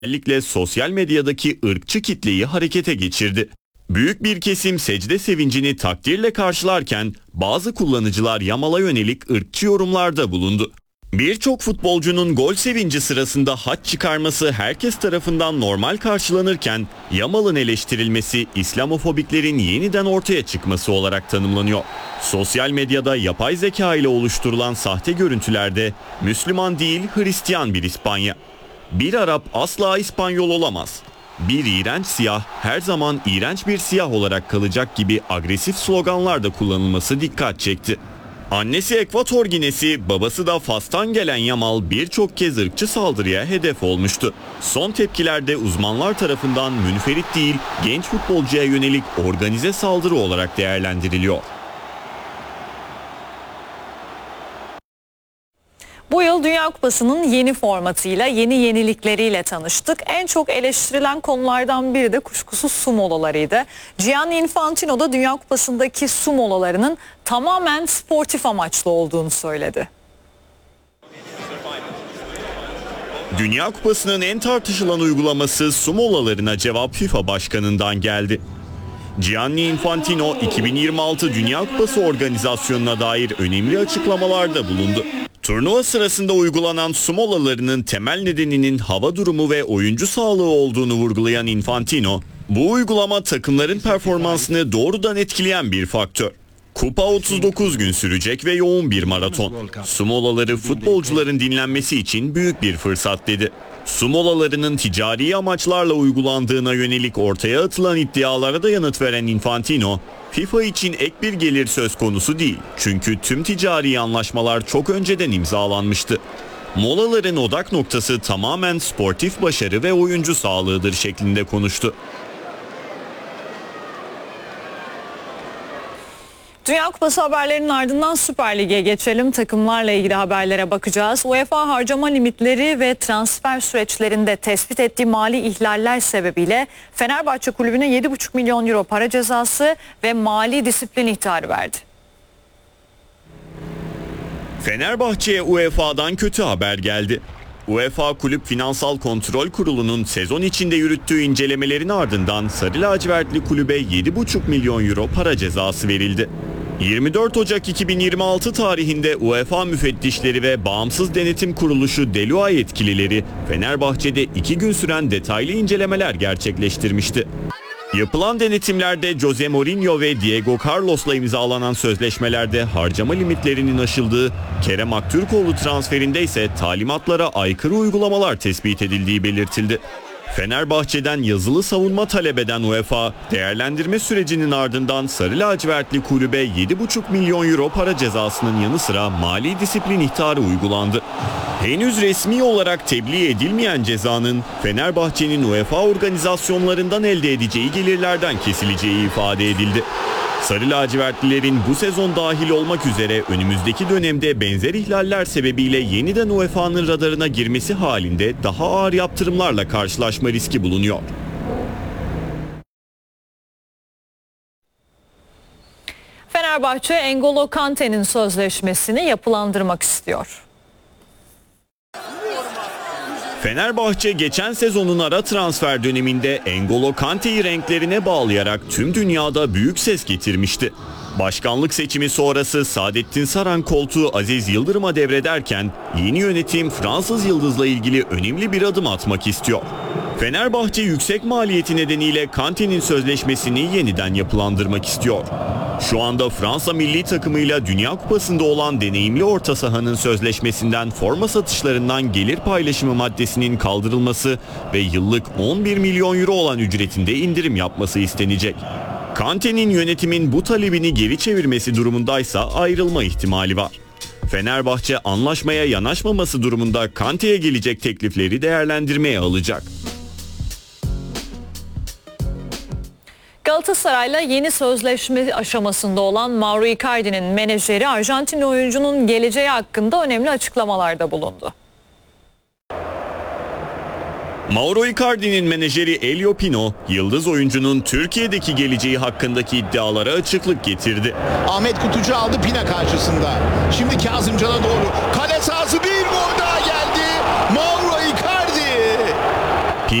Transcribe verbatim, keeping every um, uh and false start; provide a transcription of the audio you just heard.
Özellikle sosyal medyadaki ırkçı kitleyi harekete geçirdi. Büyük bir kesim secde sevincini takdirle karşılarken bazı kullanıcılar Yamal'a yönelik ırkçı yorumlarda bulundu. Birçok futbolcunun gol sevinci sırasında haç çıkarması herkes tarafından normal karşılanırken Yamal'ın eleştirilmesi İslamofobiklerin yeniden ortaya çıkması olarak tanımlanıyor. Sosyal medyada yapay zeka ile oluşturulan sahte görüntülerde Müslüman değil Hristiyan bir İspanya. Bir Arap asla İspanyol olamaz. Bir iğrenç siyah her zaman iğrenç bir siyah olarak kalacak gibi agresif sloganlar da kullanılması dikkat çekti. Annesi Ekvator Ginesi, babası da Fas'tan gelen Yamal birçok kez ırkçı saldırıya hedef olmuştu. Son tepkilerde uzmanlar tarafından münferit değil, genç futbolcuya yönelik organize saldırı olarak değerlendiriliyor. Bu yıl Dünya Kupası'nın yeni formatıyla, yeni yenilikleriyle tanıştık. En çok eleştirilen konulardan biri de kuşkusuz su molalarıydı. Gianni Infantino da Dünya Kupası'ndaki su molalarının tamamen sportif amaçlı olduğunu söyledi. Dünya Kupası'nın en tartışılan uygulaması su molalarına cevap FIFA Başkanı'ndan geldi. Gianni Infantino iki bin yirmi altı Dünya Kupası organizasyonuna dair önemli açıklamalarda bulundu. Turnuva sırasında uygulanan su molalarının temel nedeninin hava durumu ve oyuncu sağlığı olduğunu vurgulayan Infantino, bu uygulama takımların performansını doğrudan etkileyen bir faktör. Kupa otuz dokuz gün sürecek ve yoğun bir maraton. Su molaları futbolcuların dinlenmesi için büyük bir fırsat dedi. Su molalarının ticari amaçlarla uygulandığına yönelik ortaya atılan iddialara da yanıt veren Infantino, FIFA için ek bir gelir söz konusu değil. Çünkü tüm ticari anlaşmalar çok önceden imzalanmıştı. Molaların odak noktası tamamen sportif başarı ve oyuncu sağlığıdır şeklinde konuştu. Dünya Kupası haberlerinin ardından Süper Lig'e geçelim. Takımlarla ilgili haberlere bakacağız. UEFA harcama limitleri ve transfer süreçlerinde tespit ettiği mali ihlaller sebebiyle Fenerbahçe kulübüne yedi buçuk milyon euro para cezası ve mali disiplin ihtarı verdi. Fenerbahçe'ye U E F A'dan kötü haber geldi. UEFA Kulüp Finansal Kontrol Kurulu'nun sezon içinde yürüttüğü incelemelerin ardından Sarı Lacivertli kulübe yedi buçuk milyon euro para cezası verildi. yirmi dört Ocak iki bin yirmi altı tarihinde UEFA müfettişleri ve Bağımsız Denetim Kuruluşu Deloitte yetkilileri Fenerbahçe'de iki gün süren detaylı incelemeler gerçekleştirmişti. Yapılan denetimlerde Jose Mourinho ve Diego Carlos'la imzalanan sözleşmelerde harcama limitlerinin aşıldığı, Kerem Aktürkoğlu transferinde ise talimatlara aykırı uygulamalar tespit edildiği belirtildi. Fenerbahçe'den yazılı savunma talep eden UEFA, değerlendirme sürecinin ardından Sarı Lacivertli kulübe yedi buçuk milyon euro para cezasının yanı sıra mali disiplin ihtarı uygulandı. Henüz resmi olarak tebliğ edilmeyen cezanın Fenerbahçe'nin UEFA organizasyonlarından elde edeceği gelirlerden kesileceği ifade edildi. Sarı lacivertlilerin bu sezon dahil olmak üzere önümüzdeki dönemde benzer ihlaller sebebiyle yeniden U E F A'nın radarına girmesi halinde daha ağır yaptırımlarla karşılaşma riski bulunuyor. Fenerbahçe N'Golo Kante'nin sözleşmesini yapılandırmak istiyor. Fenerbahçe geçen sezonun ara transfer döneminde N'Golo Kante'yi renklerine bağlayarak tüm dünyada büyük ses getirmişti. Başkanlık seçimi sonrası Saadettin Saran koltuğu Aziz Yıldırım'a devrederken yeni yönetim Fransız Yıldız'la ilgili önemli bir adım atmak istiyor. Fenerbahçe yüksek maliyeti nedeniyle Kante'nin sözleşmesini yeniden yapılandırmak istiyor. Şu anda Fransa milli takımıyla Dünya Kupası'nda olan deneyimli orta sahanın sözleşmesinden forma satışlarından gelir paylaşımı maddesinin kaldırılması ve yıllık on bir milyon euro olan ücretinde indirim yapması istenecek. Kante'nin yönetimin bu talebini geri çevirmesi durumundaysa ayrılma ihtimali var. Fenerbahçe anlaşmaya yanaşmaması durumunda Kante'ye gelecek teklifleri değerlendirmeye alacak. Galatasaray'la yeni sözleşme aşamasında olan Mauro Icardi'nin menajeri Arjantinli oyuncunun geleceği hakkında önemli açıklamalarda bulundu. Mauro Icardi'nin menajeri Elio Pino, yıldız oyuncunun Türkiye'deki geleceği hakkındaki iddialara açıklık getirdi. Ahmet Kutucu aldı Pina karşısında. Şimdi Kazımcan'a doğru. Kale sahası